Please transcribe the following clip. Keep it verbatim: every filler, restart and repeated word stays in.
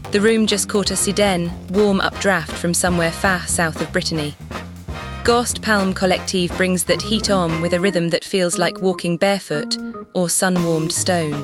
The room just caught a Siden, warm updraft from somewhere far south of Brittany. Ghost Palm Collective brings that heat on with a rhythm that feels like walking barefoot or sun-warmed stone.